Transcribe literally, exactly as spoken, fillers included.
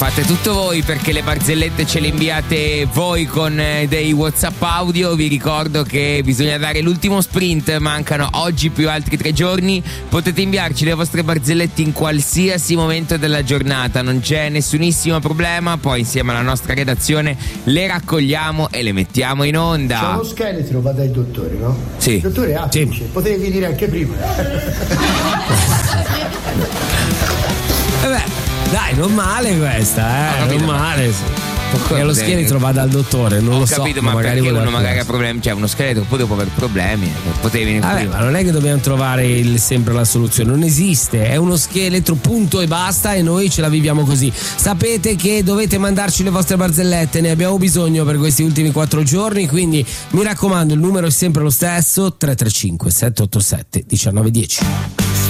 Fate tutto voi, perché le barzellette ce le inviate voi con eh, dei WhatsApp audio. Vi ricordo che bisogna dare l'ultimo sprint, mancano oggi più altri tre giorni. Potete inviarci le vostre barzellette in qualsiasi momento della giornata, non c'è nessunissimo problema. Poi insieme alla nostra redazione le raccogliamo e le mettiamo in onda. C'è uno scheletro, va dal dottore, no? Sì. Il dottore ha sì. Potevi venire anche prima. Vabbè, dai, non male questa, eh, capito, non male. ma... E lo scheletro va dal dottore, non Ho lo capito, so. ma magari perché uno voleva- magari ha problemi, cioè uno scheletro poi dopo aver problemi, potevi venire Vabbè, prima. ma non è che dobbiamo trovare il- sempre la soluzione, non esiste, è uno scheletro, punto e basta, e noi ce la viviamo così. Sapete che dovete mandarci le vostre barzellette, ne abbiamo bisogno per questi ultimi quattro giorni, quindi mi raccomando, il numero è sempre lo stesso: tre tre cinque sette otto sette uno nove uno zero.